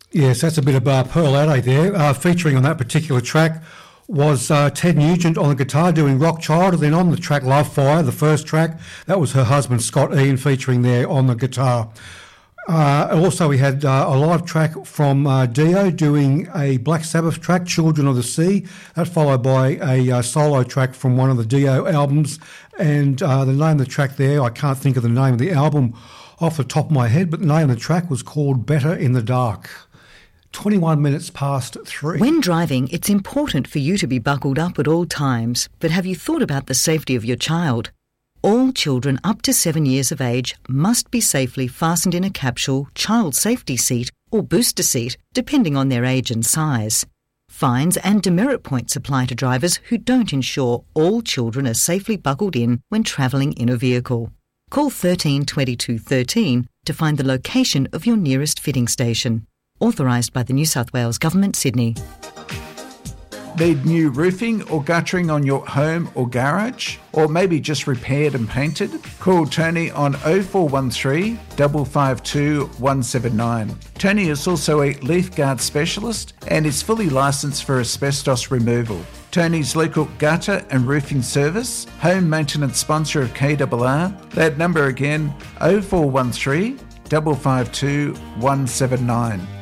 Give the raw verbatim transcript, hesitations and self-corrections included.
Yes, that's a bit of uh, Pearl Adé there. Uh, featuring on that particular track was uh, Ted Nugent on the guitar doing Rock Child, and then on the track Love Fire, the first track, that was her husband Scott Ian featuring there on the guitar. Uh, also, we had uh, a live track from uh, Dio doing a Black Sabbath track, Children of the Sea. That followed by a uh, solo track from one of the Dio albums. And uh, the name of the track there, I can't think of the name of the album off the top of my head, but the name of the track was called Better in the Dark. twenty-one minutes past three. When driving, it's important for you to be buckled up at all times. But have you thought about the safety of your child? All children up to seven years of age must be safely fastened in a capsule, child safety seat or booster seat, depending on their age and size. Fines and demerit points apply to drivers who don't ensure all children are safely buckled in when travelling in a vehicle. Call thirteen twenty-two thirteen to find the location of your nearest fitting station. Authorised by the New South Wales Government, Sydney. Need new roofing or guttering on your home or garage? Or maybe just repaired and painted? Call Tony on oh four one three, five five two, one seven nine. Tony is also a Leaf Guard specialist and is fully licensed for asbestos removal. Tony's local gutter and roofing service, home maintenance sponsor of K R R. That number again, oh four one three, five five two, one seven nine.